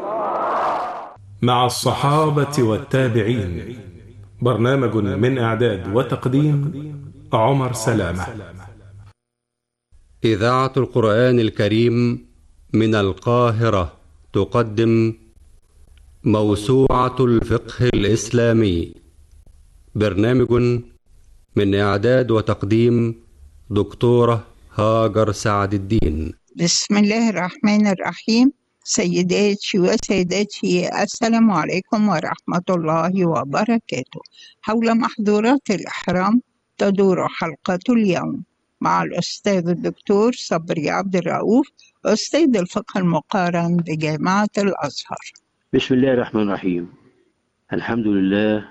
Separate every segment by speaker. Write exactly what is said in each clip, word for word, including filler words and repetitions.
Speaker 1: مع الصحابة والتابعين، برنامج من إعداد وتقديم عمر سلامة.
Speaker 2: إذاعة القرآن الكريم من القاهرة تقدم موسوعة الفقه الإسلامي، برنامج من إعداد وتقديم دكتورة هاجر سعد الدين.
Speaker 3: بسم الله الرحمن الرحيم. سيداتي وسادتي، السلام عليكم ورحمة الله وبركاته. حول محظورات الإحرام تدور حلقة اليوم مع الأستاذ الدكتور صبري عبد الرؤوف، أستاذ الفقه المقارن بجامعة الأزهر.
Speaker 4: بسم الله الرحمن الرحيم. الحمد لله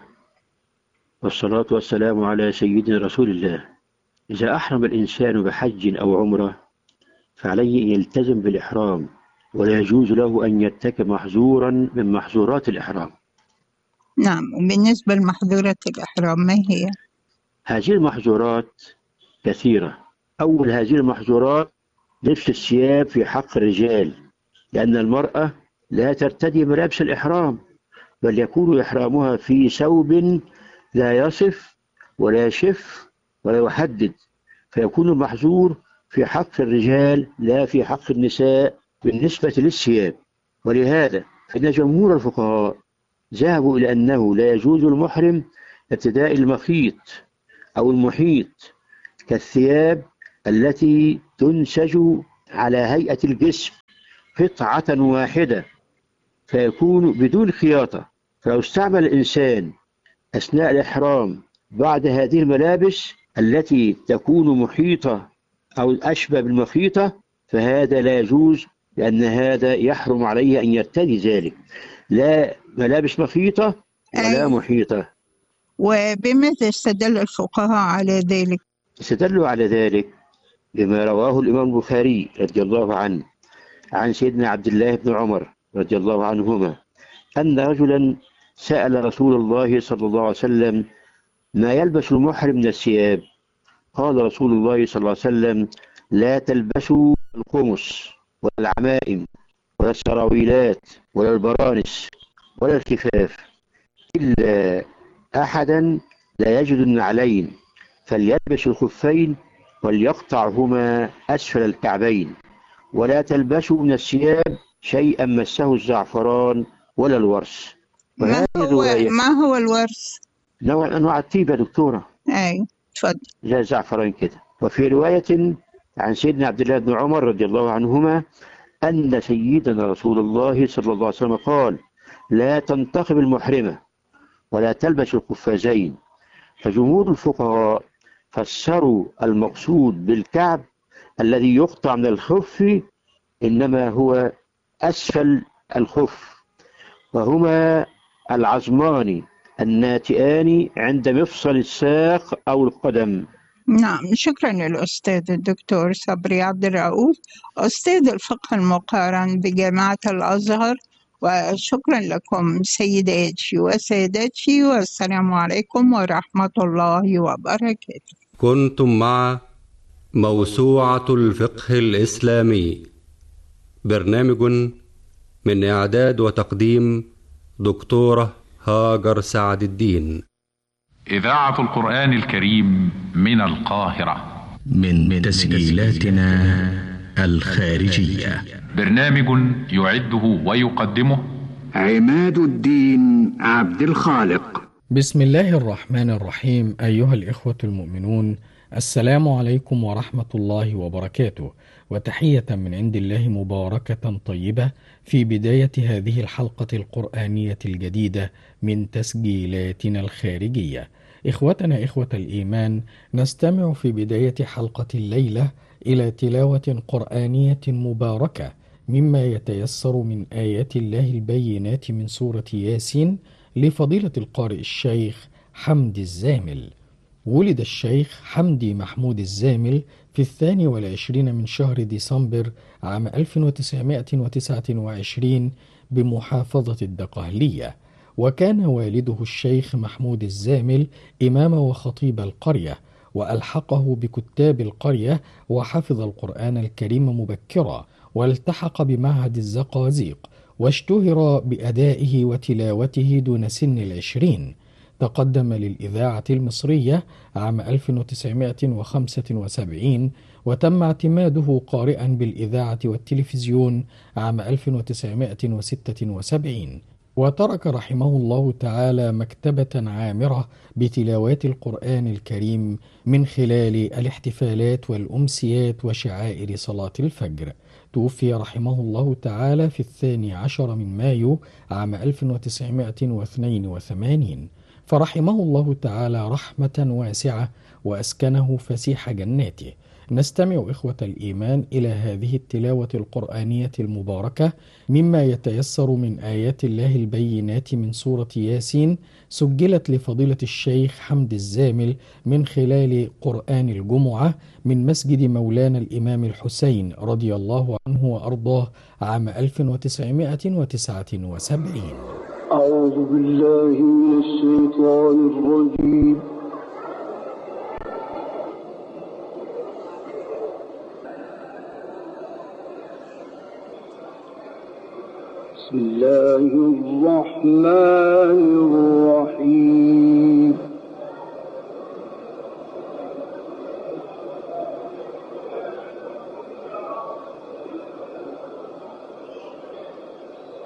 Speaker 4: والصلاة والسلام على سيدنا رسول الله. إذا أحرم الإنسان بحج أو عمرة فعليه أن يلتزم بالإحرام، ولا يجوز له أن يتكئ محظورا من محظورات الإحرام.
Speaker 3: نعم، وبالنسبة لمحظورات الإحرام ما هي؟
Speaker 4: هذه المحظورات كثيرة. أول هذه المحظورات لبس الثياب في حق الرجال، لأن المرأة لا ترتدي ملابس الإحرام، بل يكون إحرامها في ثوب لا يصف ولا يشف ولا يحدد، فيكون المحظور في حق الرجال لا في حق النساء بالنسبة للثياب. ولهذا فإن جمهور الفقهاء ذهبوا إلى أنه لا يجوز المحرم ارتداء المخيط أو المحيط كالثياب التي تنسج على هيئة الجسم قطعة واحدة فيكون بدون خياطة. فلو استعمل الإنسان أثناء الإحرام بعد هذه الملابس التي تكون محيطة أو أشبه بالمخيطة فهذا لا يجوز، لأن هذا يحرم عليه أن يرتدي ذلك، لا ملابس مخيطة ولا
Speaker 3: أي.
Speaker 4: محيطة.
Speaker 3: وبماذا استدل الفقهاء على ذلك؟
Speaker 4: استدلوا على ذلك بما رواه الإمام البخاري رضي الله عنه عن سيدنا عبد الله بن عمر رضي الله عنهما أن رجلا سأل رسول الله صلى الله عليه وسلم ما يلبس المحرم من الثياب. قال رسول الله صلى الله عليه وسلم: لا تلبسوا القمص ولا العمائم ولا السراويلات ولا البرانس ولا الكفاف، إلا أحدا لا يجد النعلين فليلبس الخفين وليقطعهما أسفل الكعبين، ولا تلبسوا من الثياب شيئا مسه الزعفران ولا الورس.
Speaker 3: ما هو, ما هو الورس؟
Speaker 4: نوع من أنواع الطيب يا دكتورة.
Speaker 3: أي تفضل.
Speaker 4: زي الزعفران كده. وفي رواية عن سيدنا عبد الله بن عمر رضي الله عنهما أن سيدنا رسول الله صلى الله عليه وسلم قال: لا تنتخب المحرمة ولا تلبس القفازين. فجمهور الفقهاء فسروا المقصود بالكعب الذي يقطع من الخف إنما هو أسفل الخف، وهما العظمان الناتئان عند مفصل الساق أو القدم.
Speaker 3: نعم، شكرا للأستاذ الدكتور صبري عبد الرؤوف، أستاذ الفقه المقارن بجامعة الأزهر. وشكرا لكم سيداتي وسادتي، والسلام عليكم ورحمة الله وبركاته.
Speaker 2: كنتم مع موسوعة الفقه الإسلامي، برنامج من إعداد وتقديم دكتورة هاجر سعد الدين.
Speaker 5: إذاعة القرآن الكريم من القاهرة
Speaker 6: من تسجيلاتنا الخارجية.
Speaker 5: برنامج يعده ويقدمه
Speaker 6: عماد الدين عبد الخالق.
Speaker 7: بسم الله الرحمن الرحيم. أيها الإخوة المؤمنون، السلام عليكم ورحمة الله وبركاته، وتحية من عند الله مباركة طيبة في بداية هذه الحلقة القرآنية الجديدة من تسجيلاتنا الخارجية. إخوتنا إخوة الإيمان، نستمع في بداية حلقة الليلة إلى تلاوة قرآنية مباركة مما يتيسر من آيات الله البينات من سورة ياسين لفضيلة القارئ الشيخ حمدي الزامل. ولد الشيخ حمدي محمود الزامل في الثاني والعشرين من شهر ديسمبر عام ألف وتسعمائة وتسعة وعشرين بمحافظة الدقهلية، وكان والده الشيخ محمود الزامل إمام وخطيب القرية، وألحقه بكتاب القرية وحفظ القرآن الكريم مبكرا، والتحق بمعهد الزقازيق، واشتهر بأدائه وتلاوته دون سن العشرين. تقدم للإذاعة المصرية عام ألف وتسعمائة وخمسة وسبعين، وتم اعتماده قارئا بالإذاعة والتلفزيون عام ألف وتسعمائة وستة وسبعين. وترك رحمه الله تعالى مكتبة عامرة بتلاوات القرآن الكريم من خلال الاحتفالات والأمسيات وشعائر صلاة الفجر. توفي رحمه الله تعالى في الثاني عشر من مايو عام ألف وتسعمائة واثنين وثمانين، فرحمه الله تعالى رحمة واسعة وأسكنه فسيح جناته. نستمع إخوة الإيمان إلى هذه التلاوة القرآنية المباركة مما يتيسر من آيات الله البينات من سورة ياسين، سجلت لفضيلة الشيخ حمد الزامل من خلال قرآن الجمعة من مسجد مولانا الإمام الحسين رضي الله عنه وأرضاه عام ألف وتسعمائة وتسعة وسبعين.
Speaker 8: أعوذ بالله من الشيطان الرجيم. بسم الله الرحمن الرحيم.